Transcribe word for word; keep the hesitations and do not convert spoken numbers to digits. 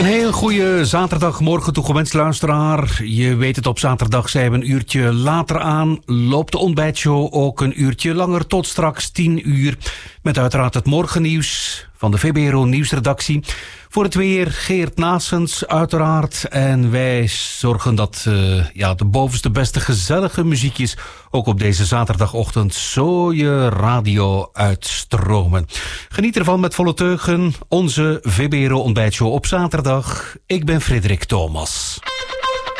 Een heel goede zaterdagmorgen toegewenst, luisteraar. Je weet het, op zaterdag zijn we een uurtje later aan. Loopt de ontbijtshow ook een uurtje langer tot straks tien uur. Met uiteraard het morgennieuws van de V B R O Nieuwsredactie. Voor het weer Geert Naessens uiteraard. En wij zorgen dat uh, ja, de bovenste beste gezellige muziekjes ook op deze zaterdagochtend zo je radio uitstromen. Geniet ervan met volle teugen. Onze V B R O ontbijtshow op zaterdag. Ik ben Frederik Thomas.